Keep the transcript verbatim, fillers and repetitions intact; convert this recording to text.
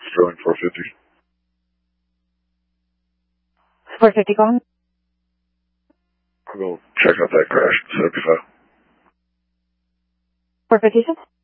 Sterling four fifty. four fifty calling. I'll go check out that crash. seventy-five. four fifty, sir?